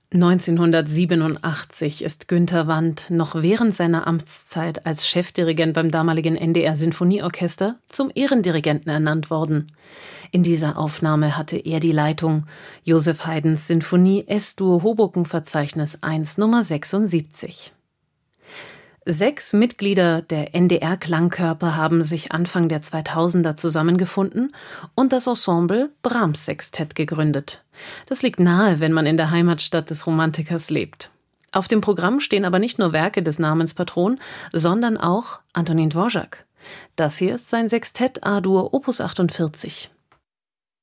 1987 ist Günter Wandt noch während seiner Amtszeit als Chefdirigent beim damaligen NDR Sinfonieorchester zum Ehrendirigenten ernannt worden. In dieser Aufnahme hatte er die Leitung. Joseph Haydns Sinfonie S-Dur Hoboken-Verzeichnis 1 Nummer 76. 6 Mitglieder der NDR-Klangkörper haben sich Anfang der 2000er zusammengefunden und das Ensemble Brahms-Sextett gegründet. Das liegt nahe, wenn man in der Heimatstadt des Romantikers lebt. Auf dem Programm stehen aber nicht nur Werke des Namenspatron, sondern auch Antonin Dvorak. Das hier ist sein Sextett A-Dur Opus 48.